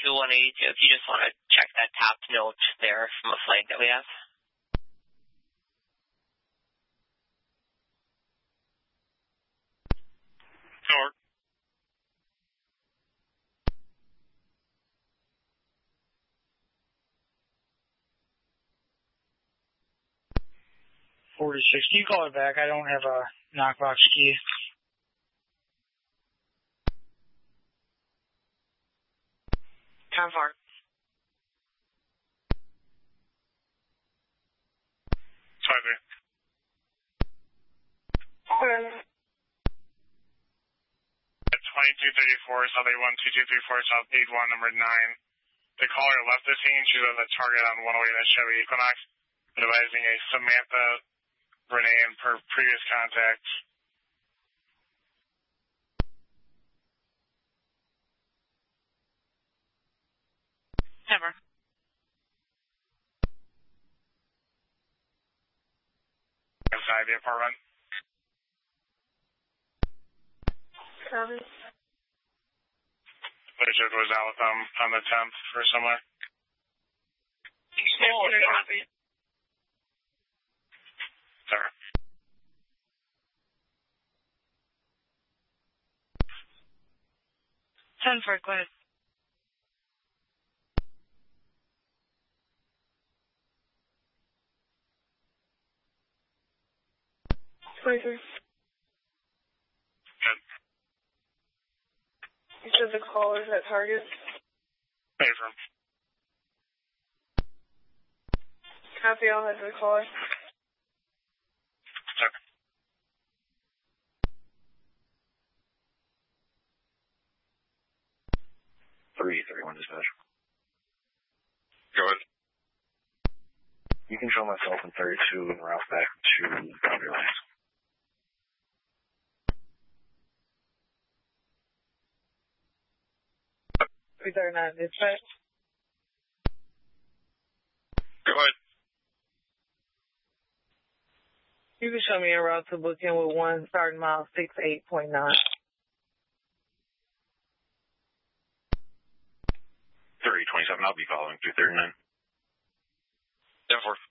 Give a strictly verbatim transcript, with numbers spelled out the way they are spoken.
two one eighty-two, if you just want to check that top note there from a flight that we have. Sure. forty-six, can you call it back? I don't have a knockbox key. ten four. Sorry. At twenty-two thirty-four, South eight one two two three four, South eight one, number nine. The caller left the scene. She's on the target on one oh eight at Chevy Equinox, advising a Samantha Renee and per previous contact. Never. Inside the apartment. Seven. Richard was out with them on the tenth or somewhere. Oh, copy. Sorry. ten four, go ahead. twenty-three. Good. You said the caller's at target? Affirm. Copy, I'll head to the caller. Sorry. three thirty-one dispatch. Go ahead. You can show myself in thirty-two and route back to boundary lines. three thirty-nine dispatch. Go ahead. You can show me a route to book in with one starting mile six eight point nine. thirty twenty-seven, I'll be following through thirty-nine. ten four.